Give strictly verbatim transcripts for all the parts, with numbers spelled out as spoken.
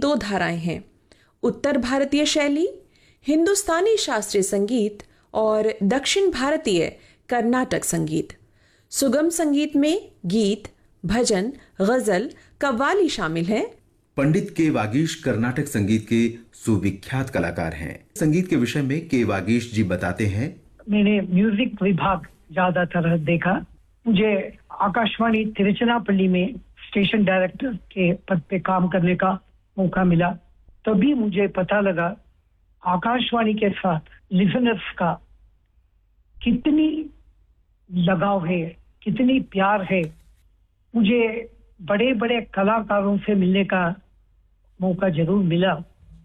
दो धाराएं हैं, उत्तर भारतीय शैली, हिंदुस्तानी शास्त्रीय संगीत और दक्षिण भारतीय कर्नाटक संगीत। सुगम संगीत में गीत, भजन, गजल, कव्वाली शामिल हैं। पंडित के वागीश कर्नाटक संगीत के सुविख्यात कलाकार हैं। संगीत के विषय में के वागीश जी बताते हैं, मैंने म्यूजिक विभाग ज्यादातर देखा। मुझे आकाशवाणी तिरुचिरापल्ली में स्टेशन डायरेक्टर के पद पे काम करने का मौका मिला। तभी मुझे पता लगा आकाशवाणी के साथ लिसनर्स का कितनी लगाव है, कितनी प्यार है। मुझे बड़े बड़े कलाकारों से मिलने का मौका जरूर मिला।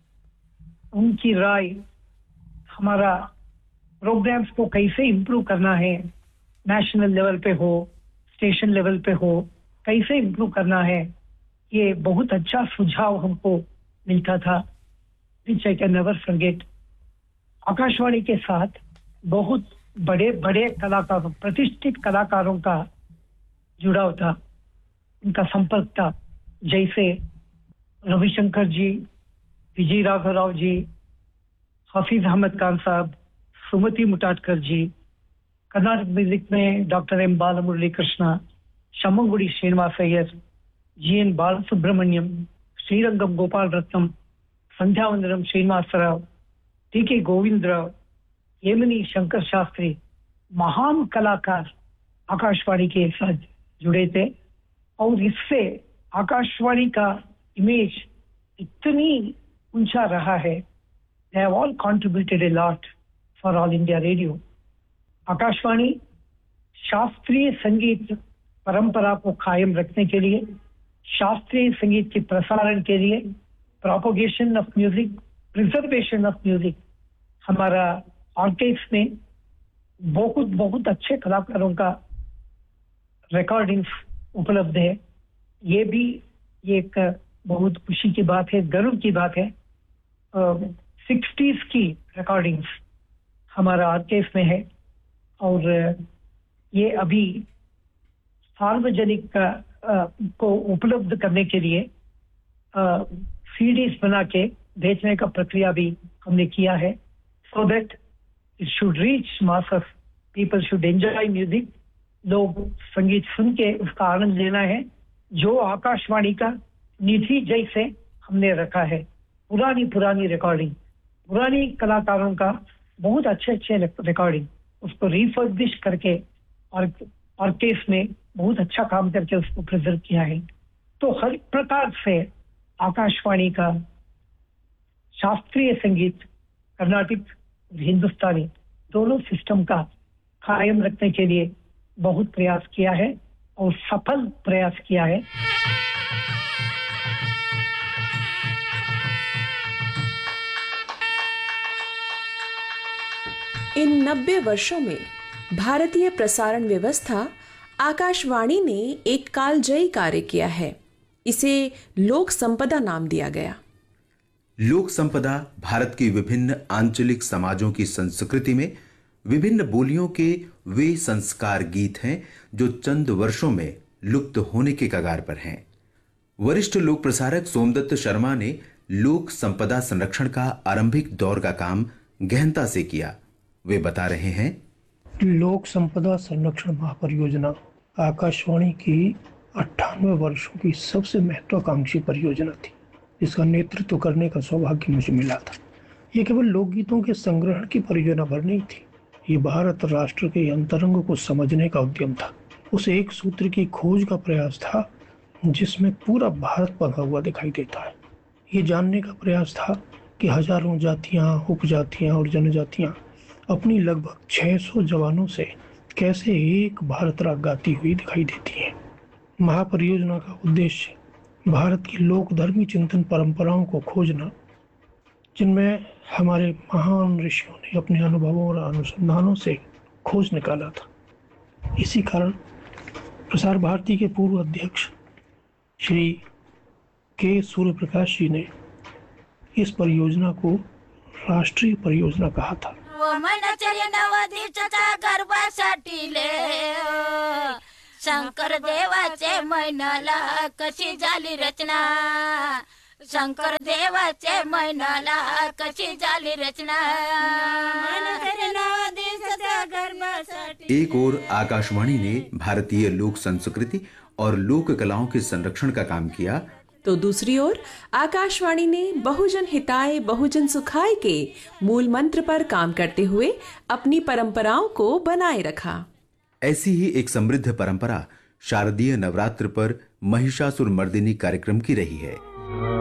उनकी राय, हमारा प्रोग्राम्स को कैसे इम्प्रूव करना है, नेशनल लेवल पे हो, स्टेशन लेवल पे हो, कैसे इम्प्रूव करना है, ये बहुत अच्छा सुझाव हमको मिलता था, which I can never forget। Akashvani के साथ बहुत बड़े बड़े कलाकारों, प्रतिष्ठित कलाकारों का जुड़ाव था, उनका संपर्क था। जैसे रविशंकर जी, विजय राघव राव जी, हफीज अहमद खान साहब, सुमति मुटाटकर जी, कर्नाटक म्यूजिक में doctor M Balamurali Krishna, शम्मगुड़ी Srinivas Iyer, G N Balasubrahmanyam, Srirangam Gopal Ratnam, संध्यावंदनम Srinivasrao, T के गोविंदराव, येमनी शंकर शास्त्री, महान कलाकार आकाशवाणी के साथ जुड़े थे। और इससे आकाशवाणी का इमेज इतनी ऊंचा रहा है। They have all contributed a lot for All India Radio। Akashvani शास्त्रीय संगीत परंपरा को कायम रखने के लिए, शास्त्रीय संगीत के प्रसारण के लिए, propagation of music, preservation of music, हमारा ऑर्केस्ट्रा में बहुत बहुत अच्छे कलाकारों का रिकॉर्डिंग्स उपलब्ध है। ये भी एक बहुत खुशी की बात है, गर्व की बात है। सिक्सटीज की रिकॉर्डिंग्स हमारा ऑर्केस्ट्रा में है और ये अभी सार्वजनिक को उपलब्ध करने के लिए सीडीज बना के भेजने का प्रक्रिया भी हमने किया है, so that it should reach masses, people should enjoy music. लोग संगीत सुन के उसका आनंद लेना है, जो आकाशवाणी का निधि जैसे हमने रखा है। पुरानी पुरानी रिकॉर्डिंग, पुरानी कलाकारों का बहुत अच्छे अच्छे रिकॉर्डिंग, उसको रिफर्बिश करके और ऑर्केस्ट्रा में बहुत अच्छा काम करके उसको प्रिजर्व किया है। तो हर प्रकार से आकाशवाणी का शास्त्रीय संगीत, कर्नाटिक और हिंदुस्तानी दोनों सिस्टम का कायम रखने के लिए बहुत प्रयास किया है और सफल प्रयास किया है। इन नब्बे वर्षों में भारतीय प्रसारण व्यवस्था आकाशवाणी ने एक कालजयी कार्य किया है। इसे लोक संपदा नाम दिया गया। लोक संपदा भारत की विभिन्न आंचलिक समाजों की संस्कृति में विभिन्न बोलियों के वे संस्कार गीत हैं जो चंद वर्षों में लुप्त होने के कगार पर हैं। वरिष्ठ लोक प्रसारक सोमदत्त शर्मा ने लोक संपदा संरक्षण का आरंभिक दौर का काम गहनता से किया। वे बता रहे हैं, लोक संपदा संरक्षण महापरियोजना आकाशवाणी की अट्ठानवे वर्षों की सबसे महत्वाकांक्षी परियोजना थी, जिसका नेतृत्व करने का सौभाग्य मुझे मिला था। ये केवल लोकगीतों के संग्रहण की परियोजना भर नहीं थी, ये भारत राष्ट्र के अंतरंग को समझने का उद्यम था। उस एक सूत्र की खोज का प्रयास था जिसमें पूरा भारत बंधा हुआ दिखाई देता है। ये जानने का प्रयास था कि हजारों जातियाँ, उपजातियाँ और जनजातियाँ अपनी लगभग छह सौ जवानों से कैसे एक भारत राग गाती हुई दिखाई देती हैं। महापरियोजना का उद्देश्य भारत की लोक धर्मी चिंतन परंपराओं को खोजना, जिनमें हमारे महान ऋषियों ने अपने अनुभवों और अनुसंधानों से खोज निकाला था। इसी कारण प्रसार भारती के पूर्व अध्यक्ष श्री के सूर्यप्रकाश जी ने इस परियोजना को राष्ट्रीय परियोजना कहा था। शंकर देवाचे मैनाला कशी झाली रचना, शंकर देवाचे मैनाला कशी झाली रचना गर्भासाठी। एक ओर आकाशवाणी ने भारतीय लोक संस्कृति और लोक कलाओं के संरक्षण का काम किया, तो दूसरी ओर आकाशवाणी ने बहुजन हिताय बहुजन सुखाय के मूल मंत्र पर काम करते हुए अपनी परंपराओं को बनाए रखा। ऐसी ही एक समृद्ध परंपरा शारदीय नवरात्र पर महिषासुर मर्दिनी कार्यक्रम की रही है।